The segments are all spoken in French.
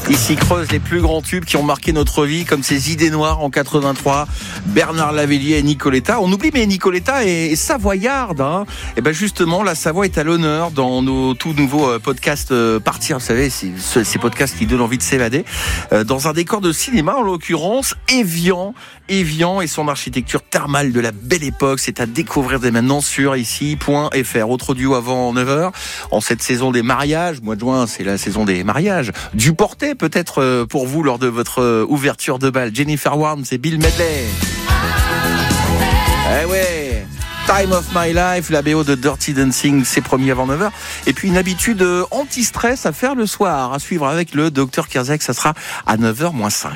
Ici Creuse, les plus grands tubes qui ont marqué notre vie, comme ces idées noires en 83, Bernard Lavilliers et Nicoletta. On oublie, mais Nicoletta est savoyarde. Et ben justement, la Savoie est à l'honneur dans nos tout nouveaux podcasts Partir. Vous savez, ces podcasts qui donnent envie de s'évader. Dans un décor de cinéma, en l'occurrence, Évian et son architecture thermale de la belle époque. C'est à découvrir dès maintenant sur ici.fr. Autre duo avant 9h. En cette saison des mariages, mois de juin, c'est la saison des mariages. Du porté peut-être pour vous lors de votre ouverture de bal. Jennifer Warnes et Bill Medley. Eh ouais, Time of My Life, la BO de Dirty Dancing, c'est promis avant 9h. Et puis une habitude anti-stress à faire le soir, à suivre avec le Dr Kierzek, ça sera à 9h-5.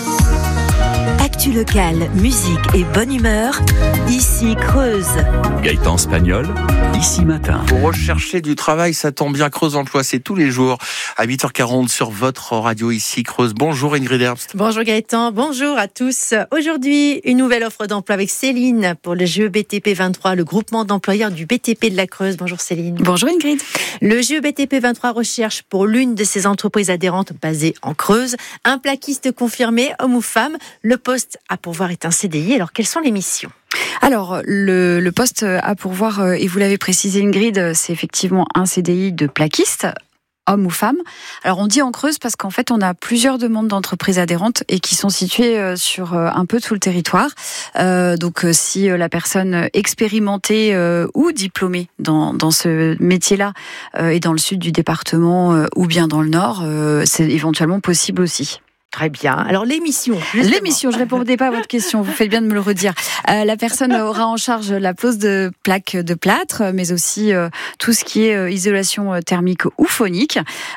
Actu locale, musique et bonne humeur, ici Creuse. Gaëtan Spagnol, ici matin. Pour rechercher du travail, ça tombe bien, Creuse Emploi, c'est tous les jours à 8h40 sur votre radio ici Creuse. Bonjour Ingrid Herbst. Bonjour Gaëtan, bonjour à tous. Aujourd'hui, une nouvelle offre d'emploi avec Céline pour le GE BTP 23, le groupement d'employeurs du BTP de la Creuse. Bonjour Céline. Bonjour Ingrid. Le GE BTP 23 recherche pour l'une de ses entreprises adhérentes basées en Creuse un plaquiste confirmé, homme ou femme. Le poste à pourvoir est un CDI. Alors, quelles sont les missions ? Alors, le poste à pourvoir, et vous l'avez précisé Ingrid, c'est effectivement un CDI de plaquiste, homme ou femme. Alors, on dit en Creuse parce qu'en fait, on a plusieurs demandes d'entreprises adhérentes et qui sont situées sur un peu tout le territoire. Donc, si la personne expérimentée ou diplômée dans ce métier-là est dans le sud du département ou bien dans le nord, c'est éventuellement possible aussi. Très bien. Alors, l'émission, je répondais pas à votre question, vous faites bien de me le redire. La personne aura en charge la pose de plaques de plâtre, mais aussi tout ce qui est isolation thermique ou phonique.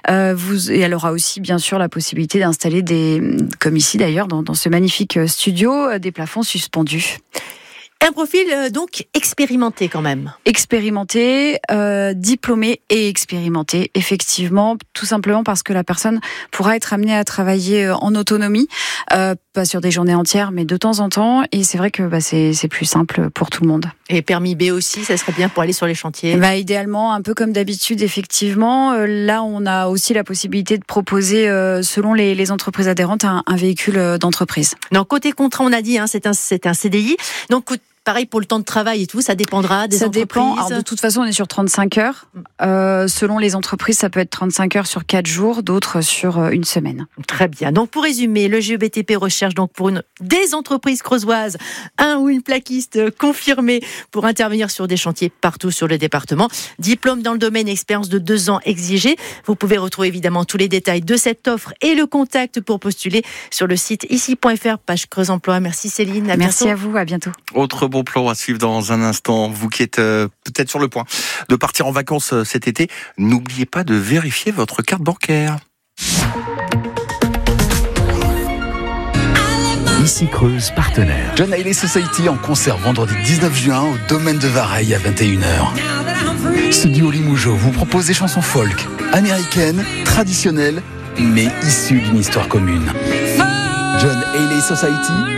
Et elle aura aussi, bien sûr, la possibilité d'installer comme ici d'ailleurs, dans ce magnifique studio, des plafonds suspendus. Un profil donc expérimenté quand même. Expérimenté, diplômé et expérimenté, effectivement, tout simplement parce que la personne pourra être amenée à travailler en autonomie, pas sur des journées entières, mais de temps en temps. Et c'est vrai que c'est plus simple pour tout le monde. Et permis B aussi, ça serait bien pour aller sur les chantiers. Idéalement, un peu comme d'habitude, effectivement. Là, on a aussi la possibilité de proposer, selon les entreprises adhérentes, un véhicule d'entreprise. Donc, côté contrat, on a dit, c'est un CDI. Donc, pareil pour le temps de travail et tout, ça dépendra des entreprises. Ça dépend. Alors, de toute façon, on est sur 35 heures. Selon les entreprises, ça peut être 35 heures sur 4 jours, d'autres sur une semaine. Très bien. Donc, pour résumer, le GE BTP recherche donc pour des entreprises creusoises un ou une plaquiste confirmée pour intervenir sur des chantiers partout sur le département. Diplôme dans le domaine, expérience de 2 ans exigée. Vous pouvez retrouver évidemment tous les détails de cette offre et le contact pour postuler sur le site ici.fr, page Creuse Emploi. Merci Céline. Merci à vous. À bientôt. Autre bon plan à suivre dans un instant. Vous qui êtes peut-être sur le point de partir en vacances cet été, n'oubliez pas de vérifier votre carte bancaire. Ici Creuse, partenaire. John Haley Society en concert vendredi 19 juin au Domaine de Vareille à 21h. Ce duo Limougeot vous propose des chansons folk, américaines, traditionnelles, mais issues d'une histoire commune. John Haley Society,